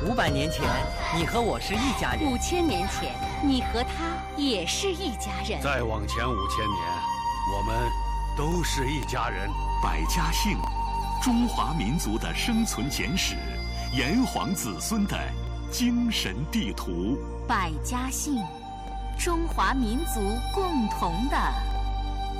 500年前，你和我是一家人 ；5000年前，你和他也是一家人； 再往前5000年，我们都是一家人。 百家姓，中华民族的生存简史，炎黄子孙的精神地图。 百家姓，中华民族共同的